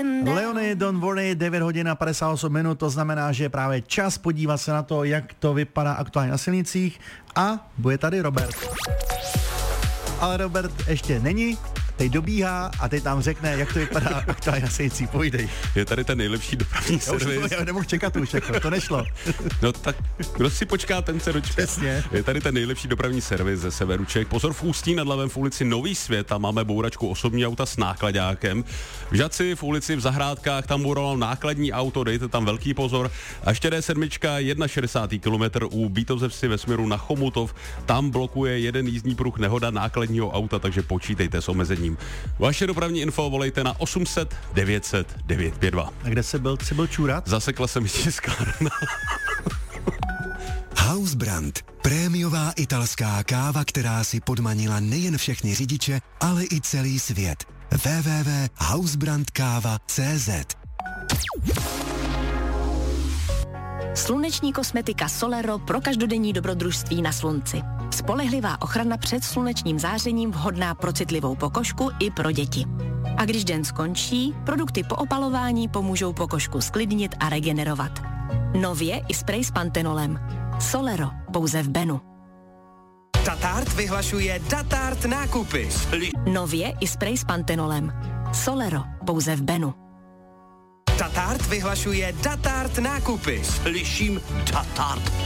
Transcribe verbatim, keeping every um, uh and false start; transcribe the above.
Leony, Don't Worry, devět hodin a padesát osm minut, to znamená, že je právě čas podívat se na to, jak to vypadá aktuálně na silnicích a bude tady Robert. Ale Robert ještě není, teď dobíhá a teď tam řekne, jak to vypadá aktuálně na silnicích, pojdej. Je tady ten nejlepší dopravní já servis. Už, já nemohu čekat už, jako, to nešlo. No tak, kdo si počká, ten se dočká. Přesně. Je tady ten nejlepší dopravní servis ze severu Čech. Pozor, v Ústí nad Labem v ulici Nový Svět, tam máme bouračku osobní auta s nákladákem. V Žadci v ulici v Zahrádkách tam bouralo nákladní auto, dejte tam velký pozor. A ještě D sedm, šedesát jedna kilometr u Bítozevsi ve směru na Chomutov, tam blokuje jeden jízdní pruh nehoda nákladního auta, takže počítejte s omezením. Vaše dopravní info volejte na osm set devět set devět pět dva. A kde jsi byl? Jsi byl čůrat? Zasekla se mi tiskárna. Hausbrand. Prémiová italská káva, která si podmanila nejen všechny řidiče, ale i celý svět. w w w tečka hausbrandkáva tečka cé zet. Sluneční kosmetika Solero pro každodenní dobrodružství na slunci. Spolehlivá ochrana před slunečním zářením vhodná pro citlivou pokožku i pro děti. A když den skončí, produkty po opalování pomůžou pokožku sklidnit a regenerovat. Nově i sprej s pantenolem. Solero, pouze v Benu. Datart vyhlašuje Datart nákupy. Nově i sprej s pantenolem. Solero, pouze v Benu. Datart vyhlašuje Datart nákupy. Slyším Datart.